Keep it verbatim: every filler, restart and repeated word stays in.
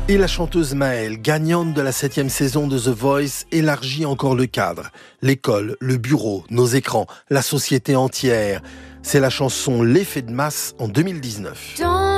Et la chanteuse Maëlle, gagnante de la septième saison de The Voice, élargit encore le cadre. L'école, le bureau, nos écrans, la société entière. C'est la chanson L'effet de masse en deux mille dix-neuf.